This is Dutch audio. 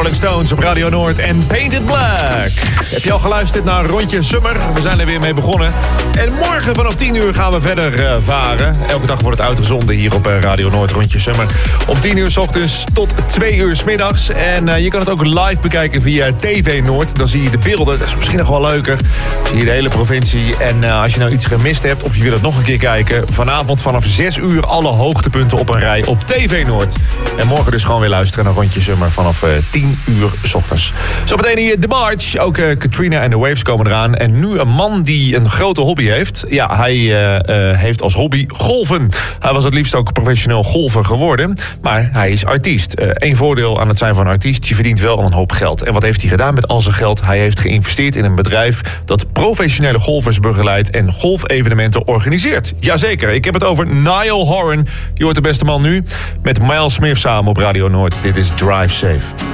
Rolling Stones op Radio Noord en Painted Black. Heb je al geluisterd naar Rondje Summer? We zijn er weer mee begonnen. En morgen vanaf 10 uur gaan we verder varen. Elke dag wordt het uitgezonden hier op Radio Noord, Rondje Summer. Om 10 uur 's ochtends tot 2 uur 's middags. En je kan het ook live bekijken via TV Noord. Dan zie je de beelden. Dat is misschien nog wel leuker. Zie je de hele provincie. En als je nou iets gemist hebt of je wil het nog een keer kijken... vanavond vanaf 6 uur alle hoogtepunten op een rij op TV Noord. En morgen dus gewoon weer luisteren naar Rondje Summer vanaf 10 uur 's ochtends. Zometeen hier The March. Ook Katrina en The Waves komen eraan. En nu een man die een grote hobby heeft. Ja, hij heeft als hobby golven. Hij was het liefst ook professioneel golfer geworden. Maar hij is artiest. Eén voordeel aan het zijn van artiest. Je verdient wel een hoop geld. En wat heeft hij gedaan met al zijn geld? Hij heeft geïnvesteerd in een bedrijf dat professionele golfers begeleidt en golfevenementen organiseert. Jazeker, ik heb het over Niall Horan. Je hoort de beste man nu met Miles Smith samen op Radio Noord. Dit is Drive Safe.